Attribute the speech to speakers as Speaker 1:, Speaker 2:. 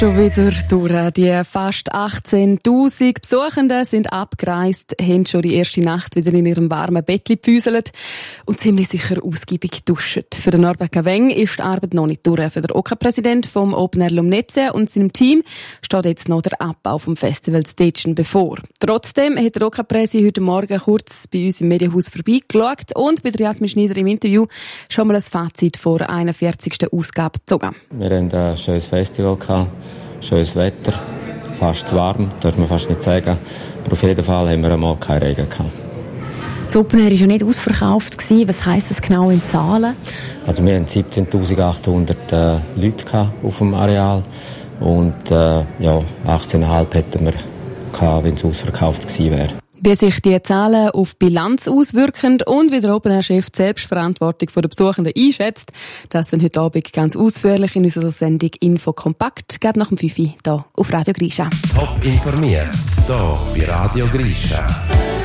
Speaker 1: Schon wieder durch. Die fast 18'000 Besuchenden sind abgereist, haben schon die erste Nacht wieder in ihrem warmen Bettli gefüßelt und ziemlich sicher ausgiebig geduscht. Für den Norbert Gaveng ist die Arbeit noch nicht durch. Für den OK-Präsident vom Open Air Lumnezia und seinem Team steht jetzt noch der Abbau vom Festival Station bevor. Trotzdem hat der OK-Präsi heute Morgen kurz bei uns im Medienhaus vorbeigeschaut und bei der Jasmin Schneider im Interview schon mal ein Fazit vor der 41. Ausgabe gezogen.
Speaker 2: Wir hatten ein schönes Festival gehabt. Schönes Wetter, fast zu warm, darf man fast nicht sagen. Aber auf jeden Fall haben wir einmal keinen Regen gehabt.
Speaker 3: Das Open Air war ja nicht ausverkauft. Was heisst das genau in Zahlen?
Speaker 2: Also wir hatten 17'800 Leute auf dem Areal und 18'500 hätten wir gehabt, wenn es ausverkauft gewesen wäre.
Speaker 1: Wie sich die Zahlen auf die Bilanz auswirken und wie der Open-Air-Chef die Selbstverantwortung der Besuchenden einschätzt, das dann heute Abend ganz ausführlich in unserer Sendung «Info kompakt» geht nach dem 5 Uhr hier auf Radio Grischa.
Speaker 4: Top informiert, hier bei Radio Grischa.